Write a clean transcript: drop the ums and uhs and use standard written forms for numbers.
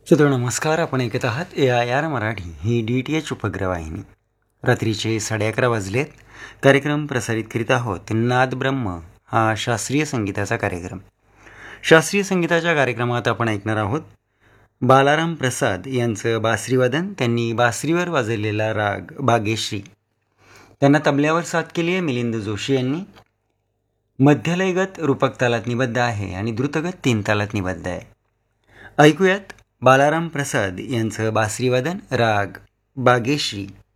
श्रोतो नमस्कार. आपण ऐकत आहात AIR मराठी ही DTH उपग्रहवाहिनी. रात्रीचे 11:30 वाजलेत. कार्यक्रम प्रसारित करीत आहोत नाद ब्रह्म हा शास्त्रीय संगीताचा कार्यक्रम. शास्त्रीय संगीताच्या कार्यक्रमात आपण ऐकणार आहोत बालाराम प्रसाद यांचं बासरीवादन. त्यांनी बासरीवर वाजवलेला राग बागेश्री. त्यांना तबल्यावर साथ केली आहे मिलिंद जोशी यांनी. मध्यलयगत रूपक तालात निबद्ध आहे आणि द्रुतगत 3 तालात निबद्ध आहे. ऐकूयात बालाराम प्रसाद यांचं बासरीवादन राग बागेश्री.